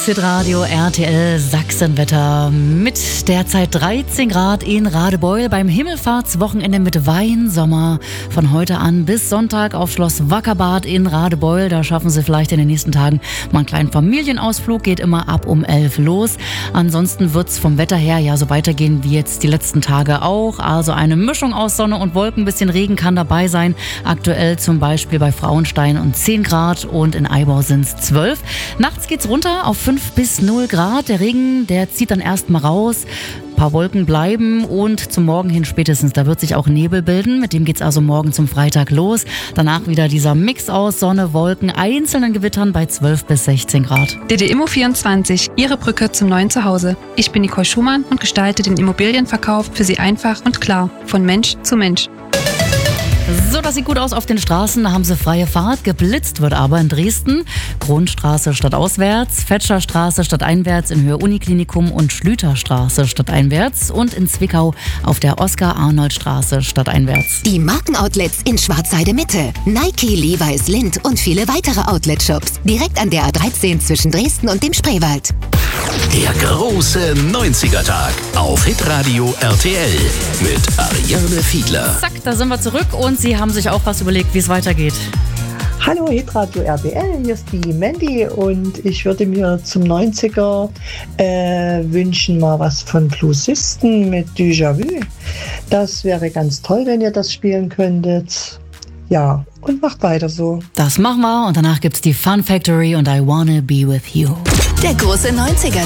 Hitradio RTL Sachsenwetter mit derzeit 13 Grad in Radebeul beim Himmelfahrtswochenende mit Weinsommer. Von heute an bis Sonntag auf Schloss Wackerbad in Radebeul. Da schaffen Sie vielleicht in den nächsten Tagen mal einen kleinen Familienausflug. Geht immer ab um 11 los. Ansonsten wird es vom Wetter her ja so weitergehen wie jetzt die letzten Tage auch. Also eine Mischung aus Sonne und Wolken, ein bisschen Regen kann dabei sein. Aktuell zum Beispiel bei Frauenstein und 10 Grad und in Eibau sind es 12. Nachts geht's runter auf 5 bis 0 Grad. Der Regen, der zieht dann erstmal raus. Ein paar Wolken bleiben und zum Morgen hin spätestens, da wird sich auch Nebel bilden. Mit dem geht's also morgen zum Freitag los. Danach wieder dieser Mix aus Sonne, Wolken, einzelnen Gewittern bei 12 bis 16 Grad. DD Immo24, Ihre Brücke zum neuen Zuhause. Ich bin Nicole Schumann und gestalte den Immobilienverkauf für Sie einfach und klar, von Mensch zu Mensch. So, das sieht gut aus auf den Straßen, da haben sie freie Fahrt. Geblitzt wird aber in Dresden. Grundstraße stadtauswärts, Fetscherstraße stadteinwärts in Höhe Uniklinikum und Schlüterstraße stadteinwärts und in Zwickau auf der Oskar-Arnold-Straße stadteinwärts. Die Markenoutlets in Schwarzheide Mitte, Nike, Levi's, Lindt und viele weitere Outlet-Shops. Direkt an der A13 zwischen Dresden und dem Spreewald. Der große 90er-Tag auf Hitradio RTL mit Ariane Fiedler. Zack, da sind wir zurück und Sie haben sich auch was überlegt, wie es weitergeht. Hallo Hitradio RTL, hier ist die Mandy und ich würde mir zum 90er wünschen mal was von Bluesisten mit Déjà-vu. Das wäre ganz toll, wenn ihr das spielen könntet. Ja, und macht weiter so. Das machen wir und danach gibt's die Fun Factory und I Wanna Be With You. Der große 90er